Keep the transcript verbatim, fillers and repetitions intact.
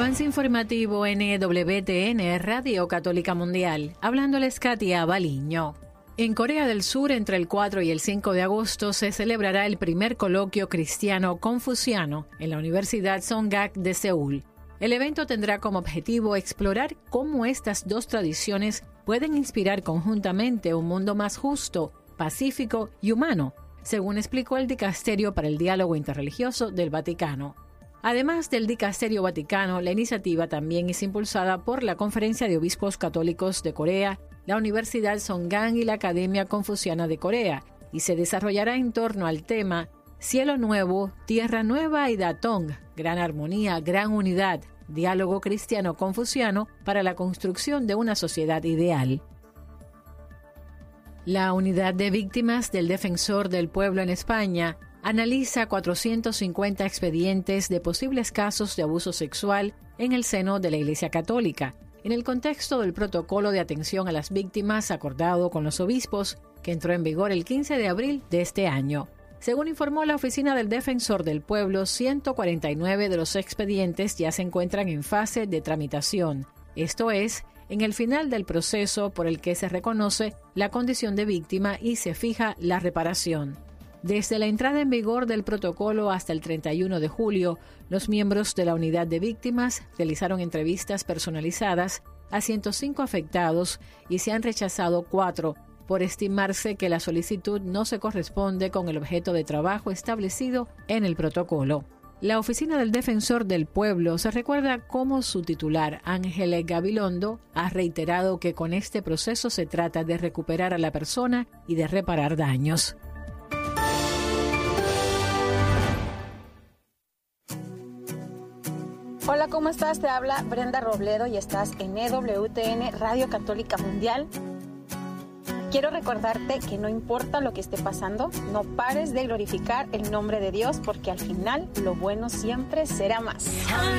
Avance informativo N W T N, Radio Católica Mundial. Hablándoles Katia Baliño. En Corea del Sur, entre el cuatro y el cinco de agosto, se celebrará el primer coloquio cristiano confuciano en la Universidad Songgak de Seúl. El evento tendrá como objetivo explorar cómo estas dos tradiciones pueden inspirar conjuntamente un mundo más justo, pacífico y humano, según explicó el Dicasterio para el Diálogo Interreligioso del Vaticano. Además del Dicasterio Vaticano, la iniciativa también es impulsada por la Conferencia de Obispos Católicos de Corea, la Universidad Songgak y la Academia Confuciana de Corea, y se desarrollará en torno al tema Cielo Nuevo, Tierra Nueva y Datong, Gran Armonía, Gran Unidad, Diálogo Cristiano-Confuciano para la construcción de una sociedad ideal. La Unidad de Víctimas del Defensor del Pueblo en España analiza cuatrocientos cincuenta expedientes de posibles casos de abuso sexual en el seno de la Iglesia Católica, en el contexto del protocolo de atención a las víctimas acordado con los obispos, que entró en vigor el quince de abril de este año. Según informó la Oficina del Defensor del Pueblo, ciento cuarenta y nueve de los expedientes ya se encuentran en fase de tramitación, esto es, en el final del proceso por el que se reconoce la condición de víctima y se fija la reparación. Desde la entrada en vigor del protocolo hasta el treinta y uno de julio, los miembros de la Unidad de Víctimas realizaron entrevistas personalizadas a ciento cinco afectados y se han rechazado cuatro, por estimarse que la solicitud no se corresponde con el objeto de trabajo establecido en el protocolo. La Oficina del Defensor del Pueblo se recuerda cómo su titular, Ángel Gabilondo, ha reiterado que con este proceso se trata de recuperar a la persona y de reparar daños. Hola, ¿cómo estás? Te habla Brenda Robledo y estás en E W T N, Radio Católica Mundial. Quiero recordarte que no importa lo que esté pasando, no pares de glorificar el nombre de Dios, porque al final lo bueno siempre será más.